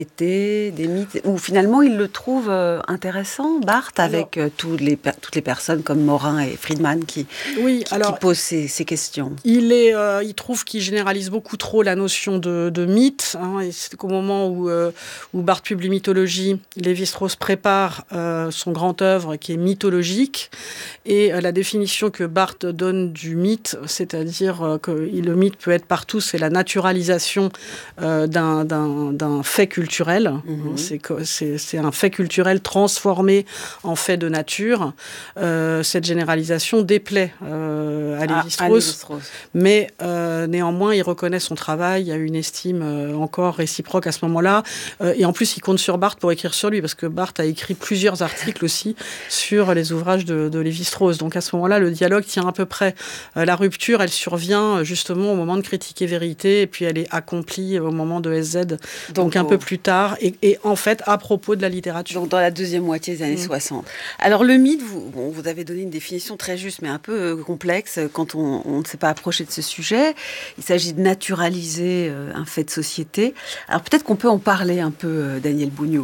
Des mythes, où finalement il le trouve intéressant, Barthes, avec toutes les personnes comme Morin et Friedman qui posent ces questions. Il trouve qu'il généralise beaucoup trop la notion de mythe, et c'est qu'au moment où Barthes publie Mythologie, Lévi-Strauss prépare son grand œuvre qui est mythologique, et la définition que Barthes donne du mythe, c'est-à-dire que le mythe peut être partout, c'est la naturalisation d'un fait culturel. C'est un fait culturel transformé en fait de nature. Cette généralisation déplaît à Lévi-Strauss, mais néanmoins il reconnaît son travail, il y a une estime encore réciproque à ce moment-là, et en plus il compte sur Barthes pour écrire sur lui, parce que Barthes a écrit plusieurs articles aussi sur les ouvrages de Lévi-Strauss. Donc à ce moment-là, le dialogue tient à peu près. La rupture, elle survient justement au moment de Critique et Vérité, et puis elle est accomplie au moment de SZ, donc un peu plus tard, et en fait à propos de la littérature. Donc dans la deuxième moitié des années 60. Alors le mythe, vous avez donné une définition très juste, mais un peu complexe quand on ne s'est pas approché de ce sujet. Il s'agit de naturaliser un fait de société. Alors peut-être qu'on peut en parler un peu, Daniel Bougnaud.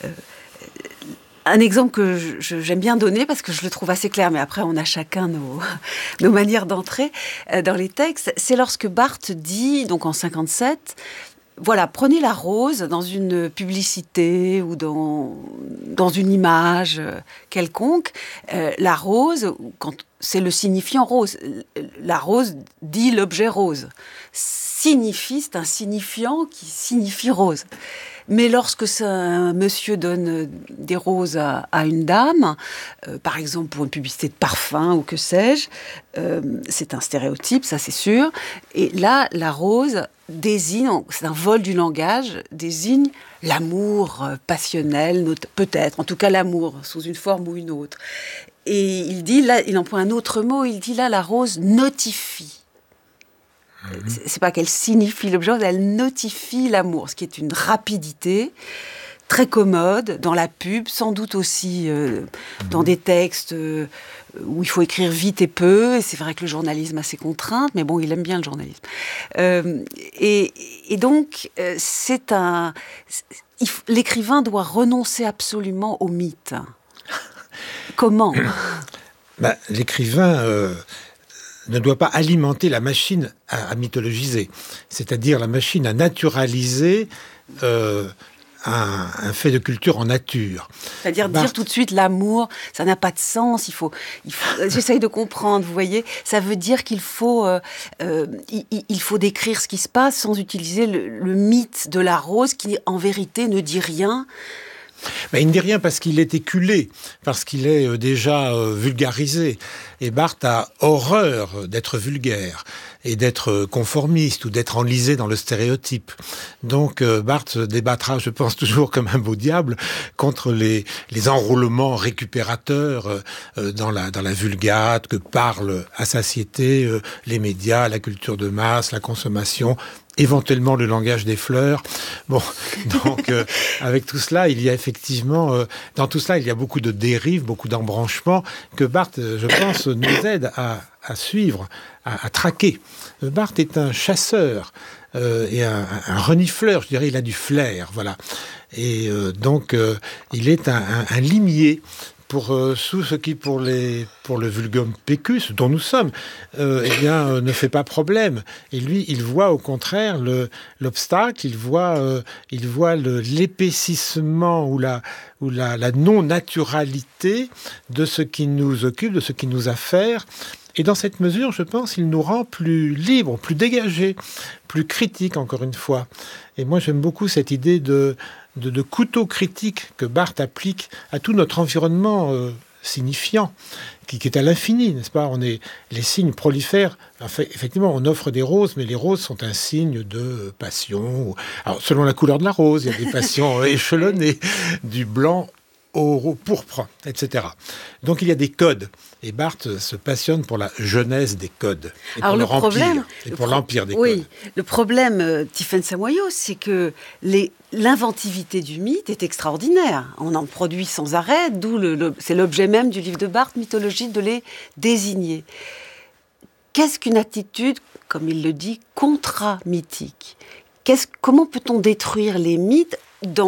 Un exemple que j'aime bien donner parce que je le trouve assez clair, mais après on a chacun nos manières d'entrer dans les textes, c'est lorsque Barthes dit, donc en 57, voilà, prenez la rose dans une publicité ou dans une image quelconque. La rose, quand c'est le signifiant rose, la rose dit l'objet rose. Signifie, c'est un signifiant qui signifie rose. Mais lorsque un monsieur donne des roses à une dame, par exemple pour une publicité de parfum ou que sais-je, c'est un stéréotype, ça c'est sûr. Et là, la rose désigne, c'est un vol du langage, désigne l'amour passionnel, peut-être, en tout cas l'amour, sous une forme ou une autre. Et il dit, là, il emploie un autre mot, il dit là, la rose notifie. C'est pas qu'elle signifie l'objet, elle notifie l'amour, ce qui est une rapidité très commode dans la pub, sans doute aussi dans des textes où il faut écrire vite et peu, et c'est vrai que le journalisme a ses contraintes, mais bon, il aime bien le journalisme. Et donc, l'écrivain doit renoncer absolument au mythe. Comment ? L'écrivain ne doit pas alimenter la machine à mythologiser, c'est-à-dire la machine à naturaliser un fait de culture en nature. C'est-à-dire dire tout de suite l'amour, ça n'a pas de sens, il faut j'essaye de comprendre, vous voyez, ça veut dire qu'il faut, il faut décrire ce qui se passe sans utiliser le mythe de la rose qui en vérité ne dit rien. Il ne dit rien parce qu'il est éculé, parce qu'il est déjà vulgarisé. Et Barthes a horreur d'être vulgaire et d'être conformiste ou d'être enlisé dans le stéréotype. Donc Barthes se débattra, je pense, toujours comme un beau diable contre les enroulements récupérateurs dans la vulgate que parlent à satiété les médias, la culture de masse, la consommation, éventuellement le langage des fleurs. Bon, donc avec tout cela, il y a effectivement, dans tout cela, il y a beaucoup de dérives, beaucoup d'embranchements que Barthes, je pense, nous aide à suivre, à traquer. Barthes est un chasseur et un renifleur, je dirais, il a du flair, voilà. Et donc, il est un limier pour tout ce qui, pour le vulgum pecus, dont nous sommes, ne fait pas problème. Et lui, il voit au contraire l'obstacle, il voit l'épaississement ou la non-naturalité de ce qui nous occupe, de ce qui nous affaire. Et dans cette mesure, je pense, il nous rend plus libres, plus dégagés, plus critiques, encore une fois. Et moi, j'aime beaucoup cette idée de couteau critique que Barthes applique à tout notre environnement signifiant, qui est à l'infini, n'est-ce pas ? Les signes prolifèrent. Enfin, effectivement, on offre des roses, mais les roses sont un signe de passion. Alors, selon la couleur de la rose, il y a des passions échelonnées, du blanc au pourpre, etc. Donc il y a des codes. Et Barthes se passionne pour la genèse des codes. Et alors pour l'empire des codes. Le problème, Tiphaine Samoyau, c'est que l'inventivité du mythe est extraordinaire. On en produit sans arrêt, c'est l'objet même du livre de Barthes, Mythologie, de les désigner. Qu'est-ce qu'une attitude, comme il le dit, contra-mythique ? Comment peut-on détruire les mythes